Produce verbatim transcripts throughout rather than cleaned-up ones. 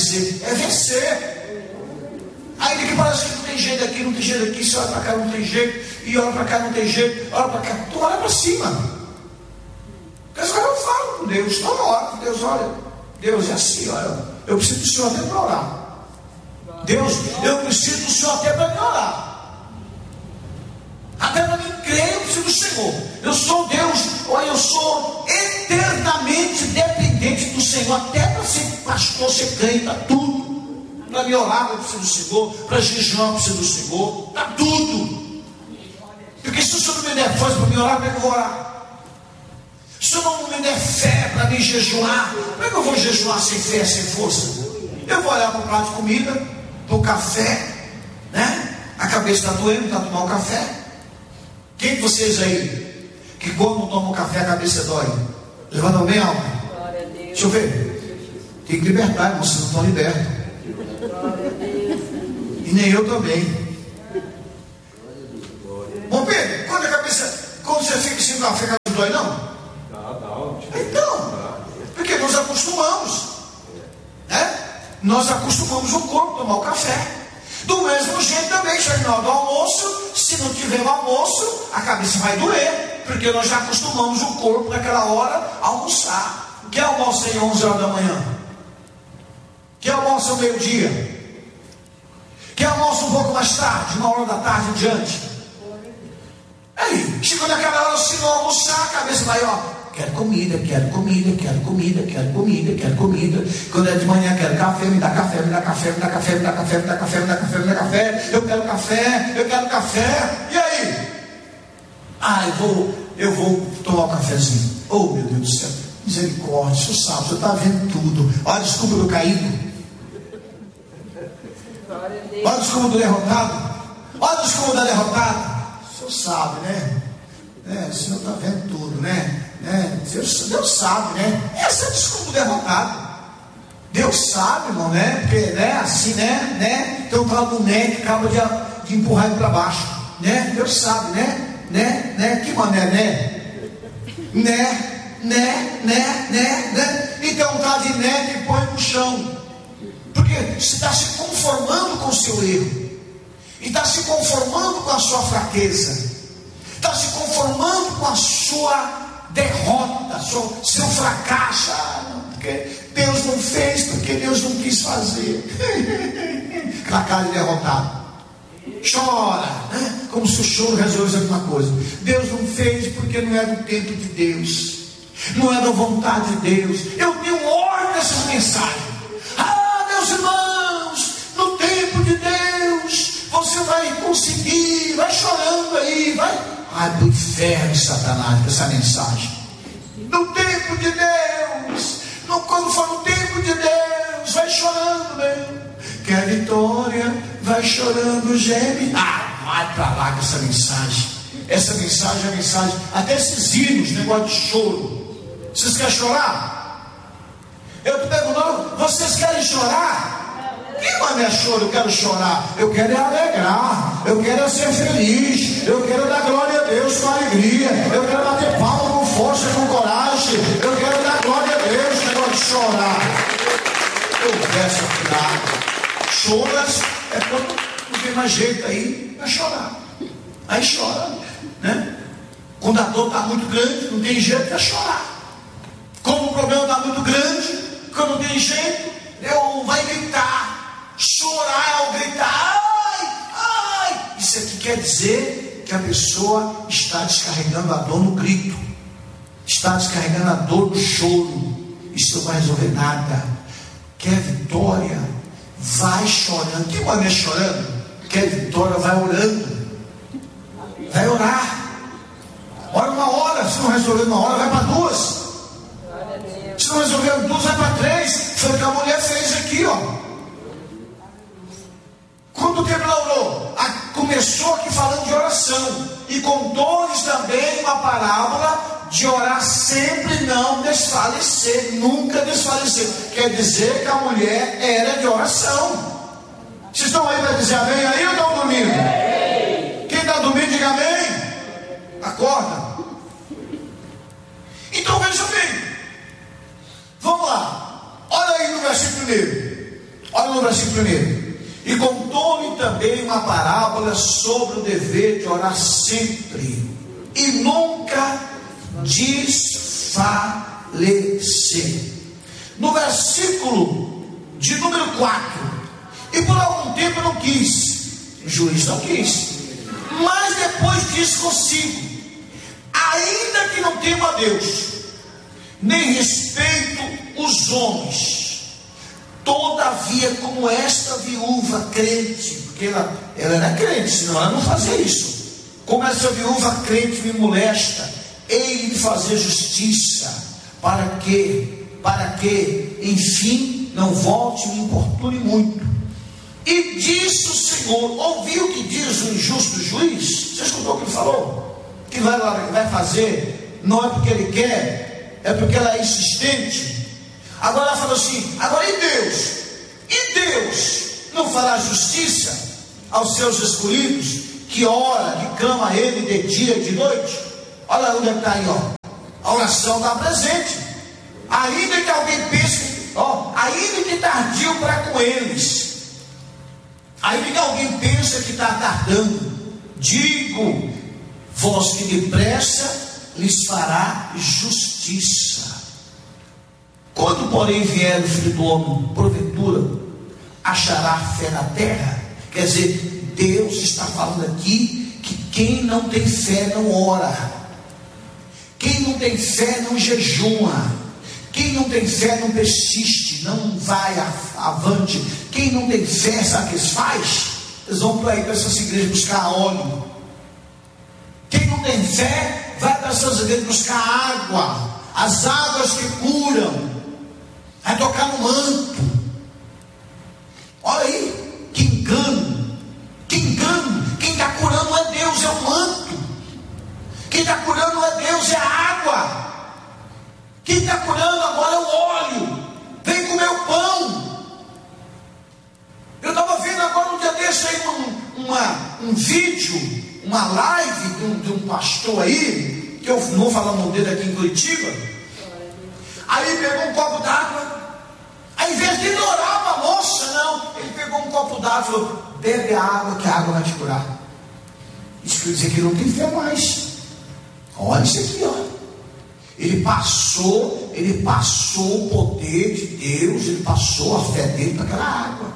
vencer, é vencer. Aí que parece que não tem jeito aqui, não tem jeito aqui, você olha para cá, não tem jeito, e olha para cá, não tem jeito, olha para cá, tu olha para cima. Mas agora eu falo com Deus, toda hora com Deus, olha, Deus é assim, olha, eu preciso do Senhor até para orar. Deus, eu preciso do Senhor até para me orar. Até para mim crer, eu preciso do Senhor. Eu sou Deus, olha, eu sou eternamente dependente do Senhor. Até para ser pastor, ser crente, para tudo. Para me orar, eu preciso do Senhor. Para jejuar, eu preciso do Senhor. Para tudo. Porque se o Senhor não me der força para me orar, como é que eu vou orar? Se o Senhor não me der fé para me jejuar, como é que eu vou jejuar sem fé, sem força? Eu vou olhar para o prato de comida, para o café, né? A cabeça está doendo, está tomando um café. Quem de vocês aí, que quando não toma um café a cabeça dói? Levanta bem alto. Deixa eu ver. Tem que libertar, irmão, vocês não estão libertos. E nem eu também. Bom, Pedro, quando a cabeça, quando você fica sem café, a cabeça dói, não? Então, porque nós acostumamos, né? Nós acostumamos o corpo a tomar o café. Do mesmo jeito também, chega na hora do almoço, se não tiver o almoço, a cabeça vai doer, porque nós já acostumamos o corpo naquela hora a almoçar. Quer almoçar às onze horas da manhã? Quer almoçar ao meio-dia? Quer almoçar um pouco mais tarde, uma hora da tarde em diante? Aí, chegou naquela hora, se não almoçar, a cabeça vai, ó. Quero comida, quero comida, quero comida, quero comida, quero comida. Quando é de manhã, quero café, me dá café, me dá café, me dá café, me dá café, me dá café, me dá café, me dá café. Eu quero café, eu quero café. E aí? Ah, eu vou, eu vou tomar um cafezinho. Oh, meu Deus do céu, misericórdia, o senhor sabe, o senhor está vendo tudo. Olha a desculpa do caído. Olha a desculpa do derrotado. Olha a desculpa da derrotada. O senhor sabe, né? É, o senhor está vendo tudo, né? É, Deus, Deus sabe, né? Essa é a desculpa do derrotado. Deus sabe, irmão, né? Porque, né? Assim, né? né? Tem um tal do né que acaba de, de empurrar ele para baixo, né? Deus sabe, né? Né? né? Que mané, né? Né? Né? Né? Né? né? E tem um tal de né que põe no chão. Porque você está se conformando com o seu erro. E está se conformando com a sua fraqueza. Está se conformando com a sua derrota, seu, seu fracasso. Ah, porque Deus não fez, porque Deus não quis fazer. Aquela cara de derrotado. Chora, né? Como se o choro resolvesse alguma coisa. Deus não fez porque não é do tempo de Deus. Não é da vontade de Deus. Eu tenho ordem dessa mensagem. Ah, meus irmãos, no tempo de Deus, você vai conseguir. Vai chorando aí, vai. Ai, do inferno, Satanás, essa mensagem. No tempo de Deus, no, quando for no tempo de Deus, vai chorando, meu. Quer vitória, vai chorando, geme. Ah, vai pra lá com essa mensagem. Essa mensagem é a mensagem, até esses hinos, negócio de choro. Vocês querem chorar? Eu te pergunto, vocês querem chorar? Que mané choro? Eu quero chorar. Eu quero é alegrar. Eu quero é ser feliz. Eu quero dar glória a Deus com alegria. Eu quero bater palma com força, com coragem. Eu quero dar glória a Deus. Negócio de chorar. Eu peço cuidado. Choras é quando não tem mais jeito aí, vai chorar. Aí chora, né? Quando a dor está muito grande, não tem jeito, vai chorar. Quando o problema está muito grande, quando não tem jeito, eu vai gritar. Chorar ao gritar, ai, ai. Isso aqui quer dizer que a pessoa está descarregando a dor no grito, está descarregando a dor no choro. Isso não vai resolver nada. Quer vitória? Vai chorando. Que mané chorando? Quer vitória? Vai orando. Vai orar. Ora uma hora. Se não resolver uma hora, vai para duas. Se não resolver duas, vai para três. Foi o que a mulher fez aqui, ó. Quando o tempo orou, começou aqui falando de oração e contou-lhes também uma parábola de orar sempre, não desfalecer, nunca desfalecer. Quer dizer que a mulher era de oração. Vocês estão aí para dizer amém aí ou estão dormindo? Quem está dormindo, diga amém. Acorda. Então veja bem, vamos lá, olha aí no versículo primeiro. fala sobre o dever de orar sempre e nunca desfalecer. No versículo de número quatro, e por algum tempo não quis, o juiz não quis, mas depois disse consigo: ainda que não tema a Deus, nem respeito os homens, todavia, como esta viúva crente, porque ela, ela era crente, senão ela não fazia isso, como essa viúva crente me molesta, hei de fazer justiça, para que, para que, enfim, não volte e me importune muito. E disse o Senhor: ouviu o que diz o injusto juiz? Você escutou o que ele falou? Que vai, vai fazer, não é porque ele quer, é porque ela é insistente. Agora ela falou assim: agora e Deus? E Deus não fará justiça aos seus escolhidos, que ora, que clama a Ele de dia e de noite? Olha onde está aí, ó. A oração está presente. Ainda que alguém pense, ó, ainda que tardio para com eles, ainda que alguém pense que está tardando, digo vós que depressa lhes fará justiça. Quando, porém, vier o Filho do Homem, porventura achará fé na terra? Quer dizer, Deus está falando aqui que quem não tem fé não ora, quem não tem fé não jejuma, quem não tem fé não persiste, não vai avante. Quem não tem fé, sabe o que eles fazem? Eles vão para aí para essas igrejas buscar óleo. Quem não tem fé vai para essas igrejas buscar água, as águas que curam, vai tocar no manto. Olha aí, que engano, que engano. Quem está curando não é Deus, é o manto. Quem está curando não é Deus, é a água. Quem está curando agora é o óleo. Vem comer o pão. Eu estava vendo agora um dia desse aí um, uma, um vídeo, uma live de um, de um pastor aí, que eu não vou falar o nome dele aqui em Curitiba. Aí ele pegou um copo d'água. Aí, em vez de ele orar para a moça, não, ele pegou um copo d'água e falou: bebe a água, que a água vai te curar. Isso quer dizer que não tem fé mais. Olha isso aqui, ó. Ele passou, ele passou o poder de Deus, ele passou a fé dele para aquela água.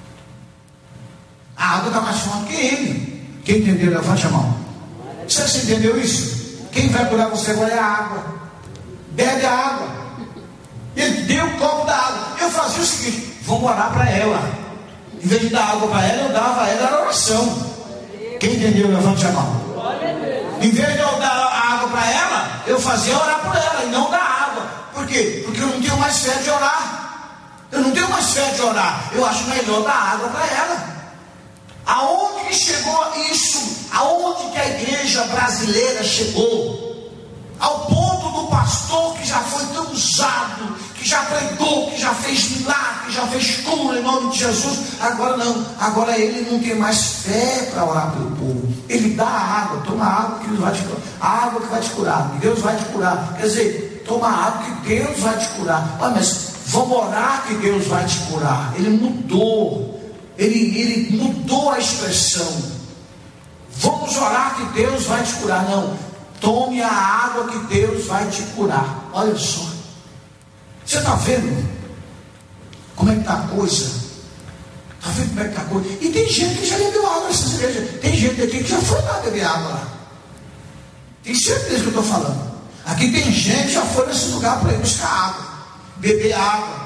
A água está mais forte que ele. Quem entendeu, levante a mão. Você entendeu isso? Quem vai curar você agora é a água. Bebe a água. Ele deu um copo da água. Eu fazia o seguinte: vamos orar para ela. Em vez de dar água para ela, eu dava a ela a oração. Quem entendeu, levante a mão. Em vez de eu dar a água para ela, eu fazia orar por ela e não dar água. Por quê? Porque eu não tenho mais fé de orar. Eu não tenho mais fé de orar. Eu acho melhor dar água para ela. Aonde que chegou isso? Aonde que a igreja brasileira chegou? Ao ponto do pastor que já foi tão usado, que já pregou, que já fez milagre, que já fez cura em nome de Jesus, agora não, agora ele não tem mais fé para orar pelo povo. Ele dá água, toma água que Deus vai te curar, a água que vai te curar, Deus vai te curar. Quer dizer, toma água que Deus vai te curar. Ah, mas vamos orar que Deus vai te curar. Ele mudou, ele, ele mudou a expressão. Vamos orar que Deus vai te curar. Não. Tome a água que Deus vai te curar. Olha só. Você está vendo como é que está a coisa? Está vendo como é que está a coisa? E tem gente que já bebeu água nessas igrejas. Tem gente aqui que já foi lá beber água lá. Tem certeza que eu estou falando. Aqui tem gente que já foi nesse lugar para ir buscar água, beber água.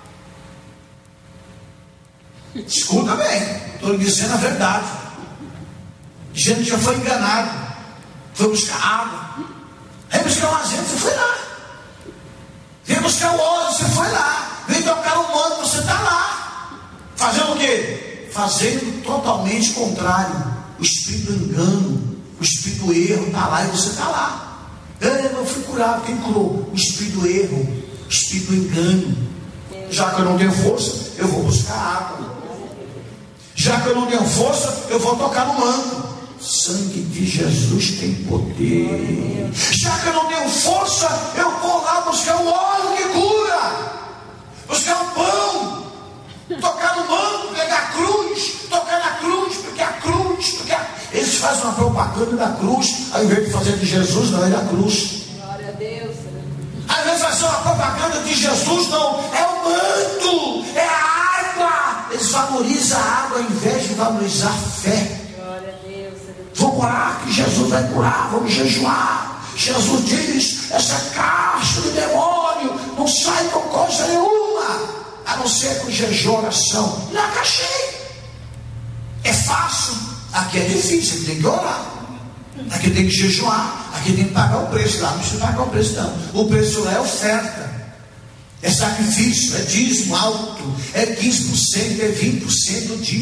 Escuta bem, estou lhe dizendo a verdade. Gente já foi enganado. Foi buscar água. Vem buscar um azeite, você foi lá. Vem buscar o óleo, você foi lá. Vem tocar o manto, você está lá. Fazendo o quê? Fazendo totalmente contrário. O espírito do engano, o espírito do erro está lá e você está lá. Eu fui curado, quem curou? O espírito do erro, o espírito do engano. Já que eu não tenho força, eu vou buscar água. Já que eu não tenho força, eu vou tocar no manto. Sangue de Jesus tem poder. Já que eu não tenho força, eu vou lá buscar o óleo que cura, buscar o pão, tocar no manto, pegar a cruz, tocar na cruz, porque a cruz, porque a fazem uma propaganda da cruz, ao invés de fazer de Jesus, não, é da cruz. Glória a Deus. Ao invés de fazer uma propaganda de Jesus, não, é o manto, é a água. Eles valorizam a água ao invés de valorizar a fé. Glória a Deus. Vamos orar que Jesus vai curar, vamos jejuar. Jesus diz, essa caixa de demônio não sai com coisa nenhuma, a não ser com jejum e oração. Na caixei. É fácil, aqui é difícil, aqui tem que orar, aqui tem que jejuar, aqui tem que pagar o preço, lá não precisa pagar o preço não. O preço lá é oferta, é sacrifício, é dízimo alto, é quinze por cento, é vinte por cento do dízimo.